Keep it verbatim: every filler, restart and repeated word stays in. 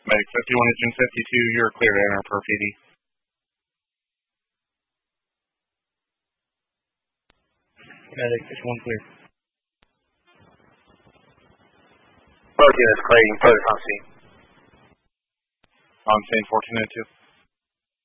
Medic fifty-one, engine fifty-two, you're clear to enter per P D. Medic fifty-one, clear. Both units clear, you can focus on scene. On scene fourteen oh two.